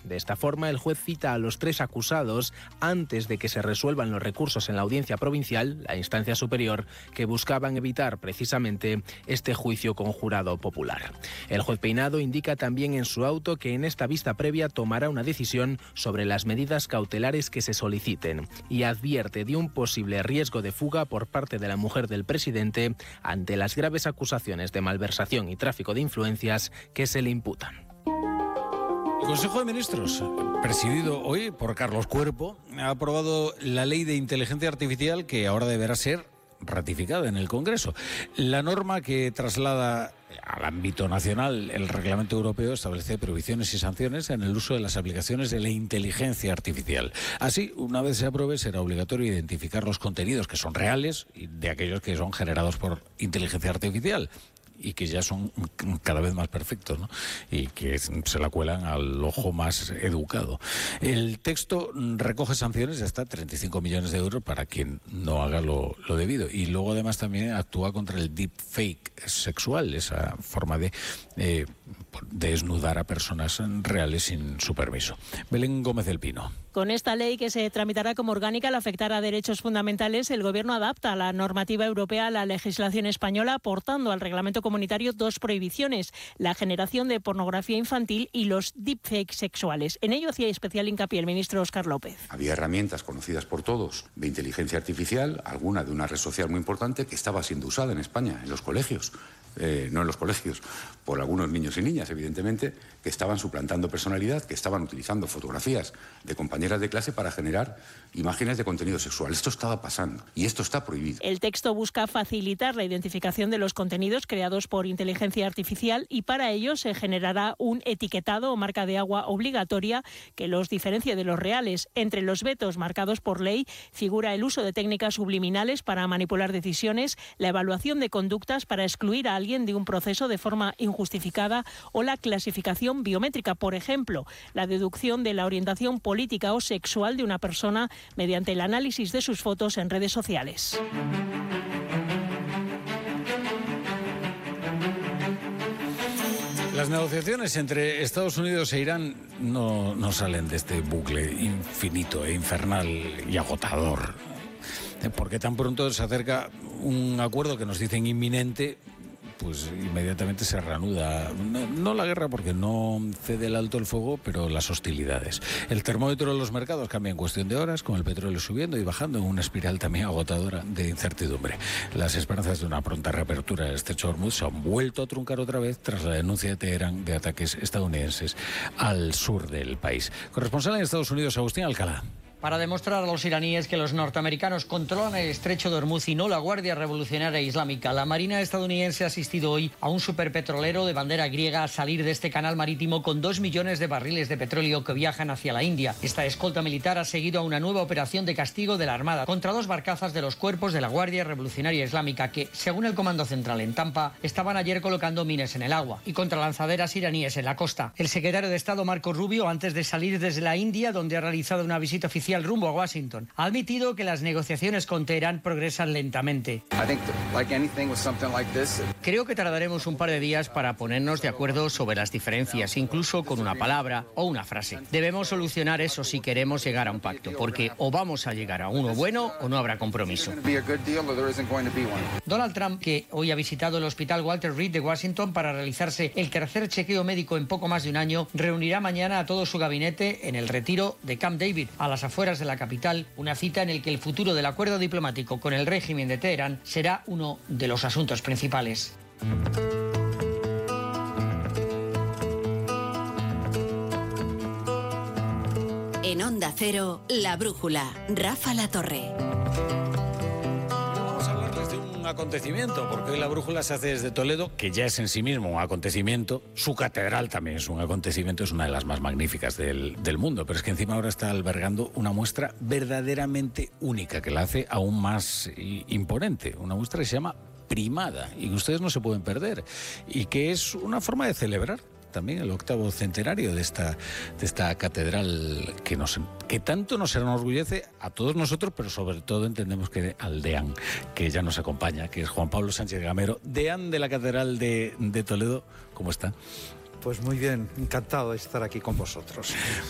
De esta forma, el juez cita a los 3 acusados antes de que se resuelvan los recursos en la Audiencia Provincial, la instancia superior, que buscaban evitar precisamente este juicio con jurado popular. El juez Peinado indica también en su auto que en esta vista previa tomará una decisión sobre las medidas cautelares que se soliciten y advierte de un posible riesgo de fuga por parte de la mujer del presidente ante las graves acusaciones de malversación y tráfico de influencias que se le imputan. El Consejo de Ministros, presidido hoy por Carlos Cuerpo, ha aprobado la ley de inteligencia artificial que ahora deberá ser ratificada en el Congreso. La norma que traslada al ámbito nacional el reglamento europeo establece prohibiciones y sanciones en el uso de las aplicaciones de la inteligencia artificial. Así, una vez se apruebe, será obligatorio identificar los contenidos que son reales y de aquellos que son generados por inteligencia artificial y que ya son cada vez más perfectos, ¿no? Y que se la cuelan al ojo más educado. El texto recoge sanciones de hasta 35 millones de euros para quien no haga lo debido. Y luego además también actúa contra el deepfake sexual, esa forma de desnudar a personas reales sin su permiso. Belén Gómez del Pino. Con esta ley, que se tramitará como orgánica al afectar a derechos fundamentales, el Gobierno adapta la normativa europea a la legislación española, aportando al reglamento comunitario 2 prohibiciones: la generación de pornografía infantil y los deepfakes sexuales. En ello hacía especial hincapié el ministro Óscar López. Había herramientas conocidas por todos de inteligencia artificial, alguna de una red social muy importante que estaba siendo usada en España, en los colegios. No en los colegios, por algunos niños y niñas, evidentemente, que estaban suplantando personalidad, que estaban utilizando fotografías de compañeras de clase para generar imágenes de contenido sexual. Esto estaba pasando y esto está prohibido. El texto busca facilitar la identificación de los contenidos creados por inteligencia artificial y para ello se generará un etiquetado o marca de agua obligatoria que los diferencie de los reales. Entre los vetos marcados por ley figura el uso de técnicas subliminales para manipular decisiones, la evaluación de conductas para excluir a alguien de un proceso de forma injustificada o la clasificación biométrica, por ejemplo, la deducción de la orientación política o sexual de una persona mediante el análisis de sus fotos en redes sociales. Las negociaciones entre Estados Unidos e Irán no salen de este bucle infinito e infernal y agotador, porque tan pronto se acerca un acuerdo que nos dicen inminente, pues inmediatamente se reanuda, no la guerra porque no cede el alto el fuego, pero las hostilidades. El termómetro de los mercados cambia en cuestión de horas, con el petróleo subiendo y bajando en una espiral también agotadora de incertidumbre. Las esperanzas de una pronta reapertura del estrecho de Hormuz se han vuelto a truncar otra vez tras la denuncia de Teherán de ataques estadounidenses al sur del país. Corresponsal en Estados Unidos, Agustín Alcalá. Para demostrar a los iraníes que los norteamericanos controlan el estrecho de Hormuz y no la Guardia Revolucionaria Islámica, la Marina estadounidense ha asistido hoy a un superpetrolero de bandera griega a salir de este canal marítimo con 2 millones de barriles de petróleo que viajan hacia la India. Esta escolta militar ha seguido a una nueva operación de castigo de la Armada contra 2 barcazas de los cuerpos de la Guardia Revolucionaria Islámica que, según el Comando Central en Tampa, estaban ayer colocando minas en el agua, y contra lanzaderas iraníes en la costa. El secretario de Estado, Marco Rubio, antes de salir desde la India, donde ha realizado una visita oficial rumbo a Washington, ha admitido que las negociaciones con Teherán progresan lentamente. Creo que tardaremos un par de días para ponernos de acuerdo sobre las diferencias, incluso con una palabra o una frase. Debemos solucionar eso si queremos llegar a un pacto, porque o vamos a llegar a uno bueno o no habrá compromiso. Donald Trump, que hoy ha visitado el hospital Walter Reed de Washington para realizarse el tercer chequeo médico en poco más de un año, reunirá mañana a todo su gabinete en el retiro de Camp David, a las afueras de la capital, una cita en el que el futuro del acuerdo diplomático con el régimen de Teherán será uno de los asuntos principales. En Onda Cero, La Brújula, Rafa La Torre. Vamos a hablarles de un acontecimiento, porque hoy La Brújula se hace desde Toledo, que ya es en sí mismo un acontecimiento. Su catedral también es un acontecimiento, es una de las más magníficas del mundo, pero es que encima ahora está albergando una muestra verdaderamente única, que la hace aún más imponente. Una muestra que se llama Primada y que ustedes no se pueden perder, y que es una forma de celebrar también el 8º centenario de esta catedral que tanto nos enorgullece a todos nosotros, pero sobre todo entendemos que al deán que ya nos acompaña, que es Juan Pablo Sánchez Gamero, deán de la Catedral de Toledo. ¿Cómo está? Pues muy bien, encantado de estar aquí con vosotros.